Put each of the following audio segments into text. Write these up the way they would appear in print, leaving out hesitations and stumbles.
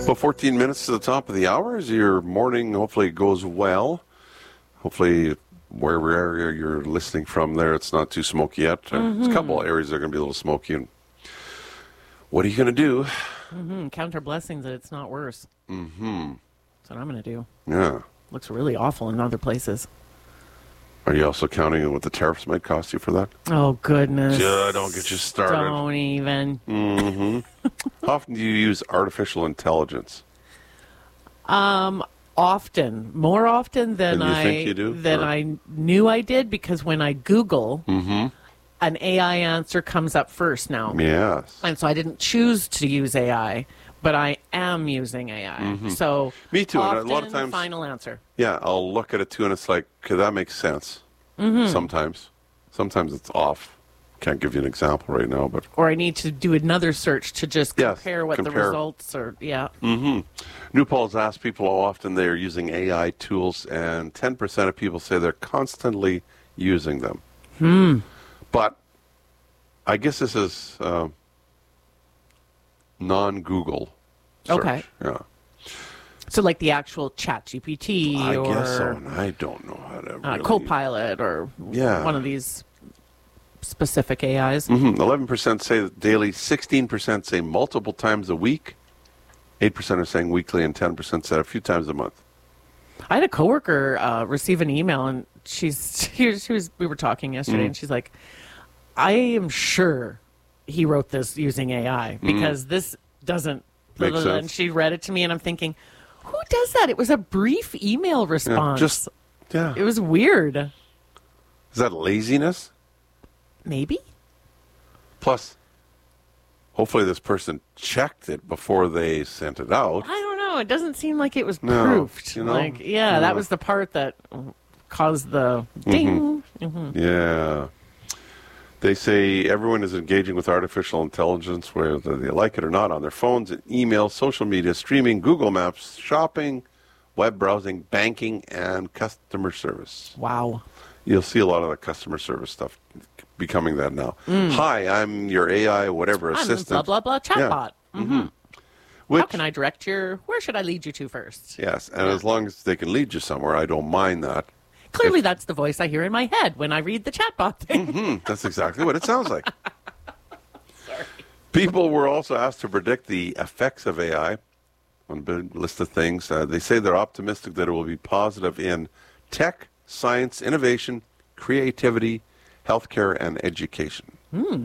Well, 14 minutes to the top of the hour as your morning hopefully goes well. Hopefully, wherever you're listening from there, it's not too smoky yet. There's a couple of areas that are going to be a little smoky. And what are you going to do? Count our blessings that it's not worse. That's what I'm going to do. Yeah. Looks really awful in other places. Are you also counting on what the tariffs might cost you for that? Oh, goodness. Don't get you started. Don't even. How often do you use artificial intelligence? Often. More often than you think you do, I knew I did, because when I Google, an AI answer comes up first now. Yes. And so I didn't choose to use AI, but I am using AI. So Me too. Often, And a lot of times, final answer. yeah, I'll look at it too, and it's like, okay, that makes sense. Sometimes it's off. Can't give you an example right now, but Or I need to do another search to just Yes, compare what the compare. results are. Yeah. New polls ask people how often they are using AI tools, and 10% of people say they're constantly using them. But I guess this is non-Google search. Okay. Yeah. So like the actual ChatGPT I or guess so, and I don't know how to really... Copilot or one of these specific AIs. 11% say daily, 16% say multiple times a week, 8% are saying weekly, and 10% said a few times a month. I had a coworker receive an email, and we were talking yesterday, and she's like, I am sure he wrote this using AI, because this doesn't... Makes sense. And she read it to me, and I'm thinking, who does that? It was a brief email response. It was weird. Is that laziness? Maybe. Plus, hopefully this person checked it before they sent it out. I don't know. It doesn't seem like it was No, proofed. you know? That was the part that caused the ding. Yeah. They say everyone is engaging with artificial intelligence, whether they like it or not, on their phones, and email, social media, streaming, Google Maps, shopping, web browsing, banking, and customer service. Wow. You'll see a lot of the customer service stuff becoming that now. Hi, I'm your AI whatever I'm assistant. blah, blah, blah chatbot. Which, How can I direct where should I lead you to first? Yes, and as long as they can lead you somewhere, I don't mind that. Clearly, that's the voice I hear in my head when I read the chatbot thing. That's exactly what it sounds like. Sorry. People were also asked to predict the effects of AI on a big list of things. They say they're optimistic that it will be positive in tech, science, innovation, creativity, healthcare, and education.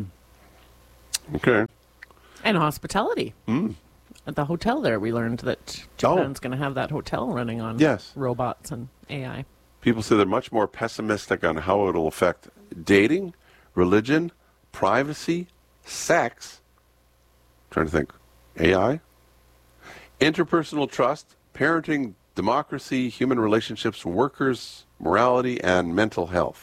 Okay. And hospitality. At the hotel there, we learned that Japan's going to have that hotel running on robots and AI. People say they're much more pessimistic on how it will affect dating, religion, privacy, sex. Trying to think. AI? Interpersonal trust, parenting, democracy, human relationships, workers, morality, and mental health.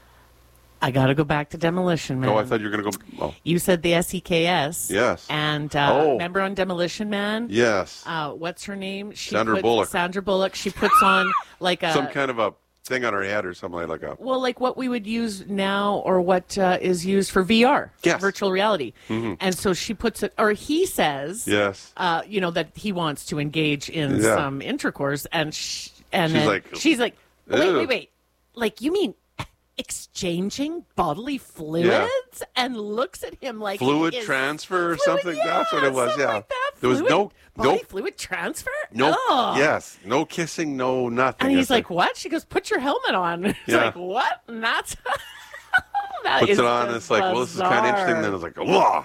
I got to go back to Demolition Man. Oh, I thought you were going to go... Oh. You said the SEKS. Yes. And remember on Demolition Man? Yes. What's her name? Sandra Bullock. Sandra Bullock. She puts on like a... some kind of a thing on her head or something like that. Well, like what we would use now or what is used for VR. Yes. Virtual reality. And so she puts it... Or he says... Yes. that he wants to engage in some intercourse. And, she's like, wait. Like, you mean... exchanging bodily fluids and looks at him like fluid transfer or something. That's what it was. Yeah, like that. There was no fluid transfer. No, yes, no kissing, no nothing. And he's like, "What?" She goes, "Put your helmet on." He's like, "What?" And that's that puts is it on. And it's like, well, this is kind of interesting. Then it's like, whoa.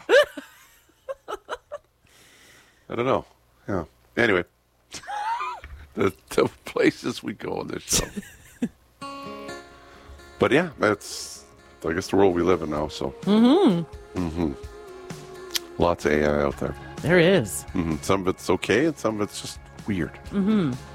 I don't know. Yeah. Anyway, the places we go on this show. But yeah, that's, I guess, the world we live in now. So, lots of AI out there. There is. Some of it's okay, and some of it's just weird.